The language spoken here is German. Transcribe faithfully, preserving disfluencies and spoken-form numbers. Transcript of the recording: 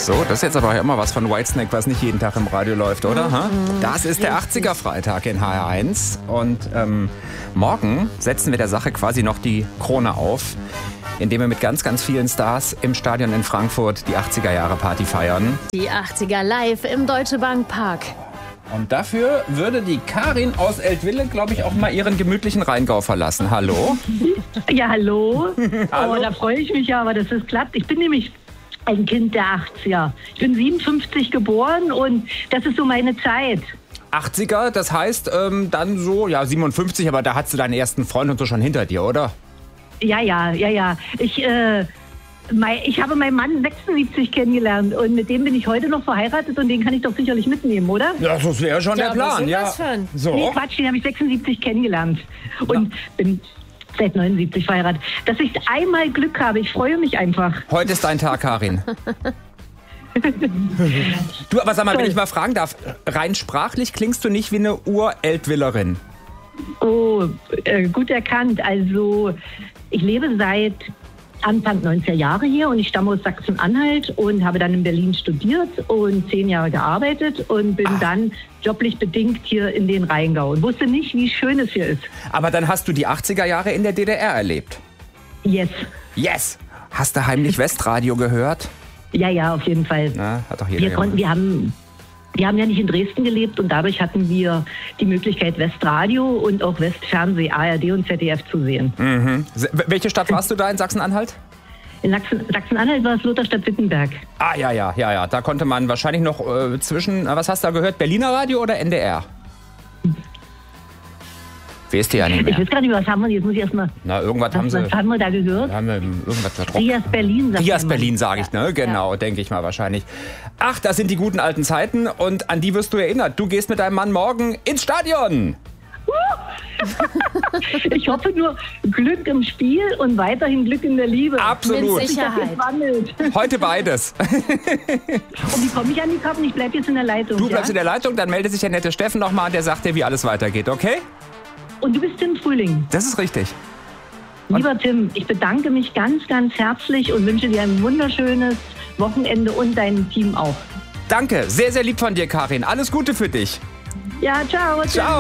So, das ist jetzt aber immer was von Whitesnake, was nicht jeden Tag im Radio läuft, oder? Mhm. Das ist der achtziger-Freitag in H R eins. Und ähm, morgen setzen wir der Sache quasi noch die Krone auf, indem wir mit ganz, ganz vielen Stars im Stadion in Frankfurt die achtziger-Jahre-Party feiern. Die achtziger live im Deutsche Bank Park. Und dafür würde die Karin aus Eltville, glaube ich, auch mal ihren gemütlichen Rheingau verlassen. Hallo? Ja, hallo. Hallo. Oh, da freue ich mich ja, aber dass es klappt. Ich bin nämlich ein Kind der achtziger. Ich bin siebenundfünfzig geboren und das ist so meine Zeit. achtziger, das heißt ähm, dann so, ja, siebenundfünfzig, aber da hattest du deinen ersten Freund und so schon hinter dir, oder? Ja, ja, ja, ja. Ich, äh, mein, ich habe meinen Mann sechsundsiebzig kennengelernt und mit dem bin ich heute noch verheiratet und den kann ich doch sicherlich mitnehmen, oder? Ja, das wäre schon Ja, der Plan, aber ja. sowas von. So. Nee, Quatsch, den habe ich sechsundsiebzig kennengelernt und bin seit neunundsiebzig verheiratet. Dass ich einmal Glück habe, ich freue mich einfach. Heute ist dein Tag, Karin. Du, aber sag mal, wenn ich mal fragen darf, rein sprachlich klingst du nicht wie eine Ur-Eltvillerin. Oh, äh, gut erkannt. Also ich lebe seit Anfang neunziger Jahre hier und ich stamme aus Sachsen-Anhalt und habe dann in Berlin studiert und zehn Jahre gearbeitet und bin Ah. dann joblich bedingt hier in den Rheingau und wusste nicht, wie schön es hier ist. Aber dann hast du die achtziger Jahre in der D D R erlebt. Yes. Yes! Hast du heimlich Westradio gehört? Ja, ja, auf jeden Fall. Na, hat doch jeder Wir, gemacht. konnten, wir, haben, wir haben ja nicht in Dresden gelebt und dadurch hatten wir die Möglichkeit, Westradio und auch Westfernseh, A R D und Z D F zu sehen. Mhm. Se- Welche Stadt warst du da in Sachsen-Anhalt? In Sachsen- Sachsen-Anhalt war es Lutherstadt-Wittenberg. Ah, ja, ja, ja, ja. Da konnte man wahrscheinlich noch äh, zwischen, äh, was hast du da gehört? Berliner Radio oder N D R? Weißt du ja nicht Ich mehr. weiß gar nicht mehr, was haben wir, jetzt muss ich erstmal, Na, irgendwas was, haben sie. was haben wir da gehört? Haben wir irgendwas verdrocken. Rias Berlin, sagt Rias man. Berlin, sage ich, ne? Genau, denke ich mal wahrscheinlich. Ach, das sind die guten alten Zeiten und an die wirst du erinnert. Du gehst mit deinem Mann morgen ins Stadion. Ich hoffe nur Glück im Spiel und weiterhin Glück in der Liebe. Absolut. Mit Sicherheit. Das wandelt. Heute beides. Und wie komme ich an die Karten? Ich bleibe jetzt in der Leitung. Du bleibst ja? in der Leitung, dann meldet sich der nette Steffen nochmal und der sagt dir, wie alles weitergeht, okay? Und du bist Tim Frühling. Das ist richtig. Lieber Tim, ich bedanke mich ganz, ganz herzlich und wünsche dir ein wunderschönes Wochenende und deinem Team auch. Danke, sehr, sehr lieb von dir, Karin. Alles Gute für dich. Ja, ciao. Ciao.